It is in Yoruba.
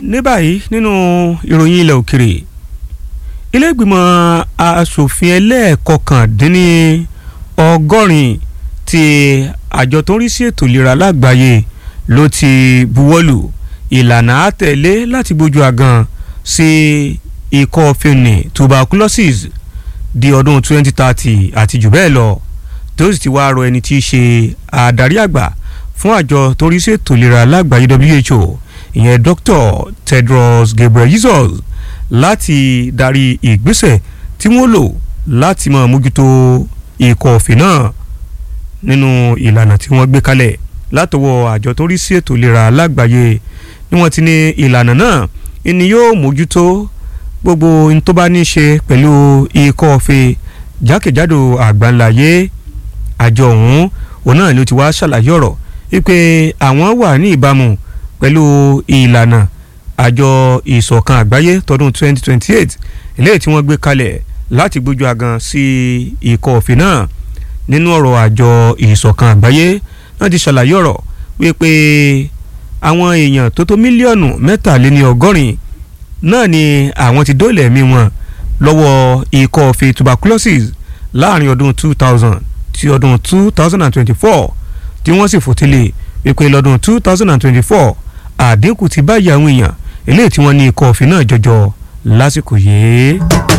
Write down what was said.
ní báyìí nínú ìròyìn ilẹ̀ òkèrè ilé ìgbìmọ̀ asòfin ẹlẹ́ẹ̀kọkàndínní ọgọ́rin ti àjọ tó ń rí sí ètò ìlera lágbàáyé ló ti buwọ́lù ìlànà àtẹ̀lé láti gbójú àgàn sí ikọ́ fínni tuberculosis di ọdún 2030 àti jù bẹ́ẹ̀ lọ tó sì ti wá rọ ẹni tí í ṣe adarí àgbà fún àjọ tó ń rí sí ètò ìlera lágbàáyé WHO ìyẹn Dr. Tedros Ghebreyesus láti darí ìgbésẹ̀ tí wọ́n lò láti máa mójútó ikọ́ fínni náà nínú ìlànà tí wọ́n gbé kalẹ̀ látọwọ́ àjọ tó ń rí sí ètò ìlera lágbàáyé ni wọ́n ti ní ìlànà náà ni yóò mójútó gbogbo ohun tó bá ní í ṣe pẹ̀lú ikọ́ fínni jákèjádò àgbáńláyé àjọ òun náà ló ti wá ṣàlàyé ọ̀rọ̀ wípé àwọn wà ní ìbámu pẹ̀lú ìlànà àjọ ìṣọ̀kan àgbáyé tọdún 2028 eléyìí tí wọ́n gbé kalẹ̀ láti gbójú àgàn sí ikọ́ fínni náà nínú ọ̀rọ̀ àjọ ìṣọ̀kan àgbáyé náà ti ṣàlàyé ọ̀rọ̀ wípé àwọn èèyàn tó tó mílíọ̀nù 180 náà ni àwọn ti dóòlà ẹ̀mí wọn lọ́wọ́ ikọ́ fínni tuberculosis láàrin ọdún 2000 sí ọdún 2024 tí wọ́n sì fòtílẹ̀ wípé lọ́dún 2024 àdínkù ti báyìí àwọn èèyàn eléyìí tí wọ́n ní ikọ́ fínni náà jọjọ lásìkò yìí.